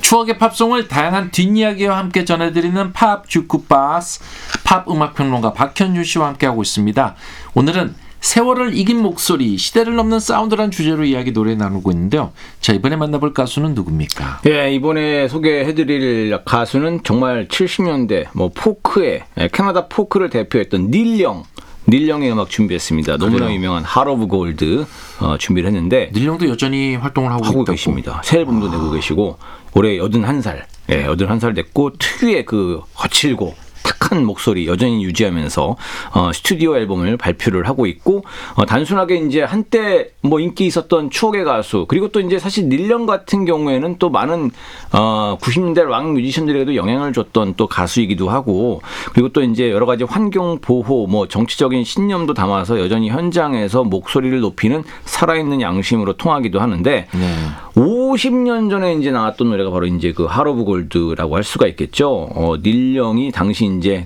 추억의 팝송을 다양한 뒷이야기와 함께 전해드리는 팝 주크박스, 팝 음악평론가 박현준 씨와 함께하고 있습니다. 오늘은 세월을 이긴 목소리, 시대를 넘는 사운드란 주제로 이야기 노래 나누고 있는데요. 자, 이번에 만나볼 가수는 누굽니까? 예, 이번에 소개해드릴 가수는 정말 70년대 포크의 캐나다 포크를 대표했던 닐 영의 음악 준비했습니다. 너무나 그래요? 유명한 Heart of Gold 준비를 했는데 닐 영도 여전히 활동을 하고 계십니다. 새 앨범도 내고 계시고 올해 81살, 81살 됐고 특유의 그 거칠고 탁한 목소리 여전히 유지하면서 스튜디오 앨범을 발표를 하고 있고 단순하게 이제 한때 인기 있었던 추억의 가수 그리고 또 이제 사실 닐 영 같은 경우에는 또 많은 90년대 락 뮤지션들에게도 영향을 줬던 또 가수이기도 하고 그리고 또 이제 여러 가지 환경 보호 정치적인 신념도 담아서 여전히 현장에서 목소리를 높이는 살아있는 양심으로 통하기도 하는데 50년 전에 이제 나왔던 노래가 바로 이제 그 Heart of Gold라고 할 수가 있겠죠. 닐 영이 당시 이제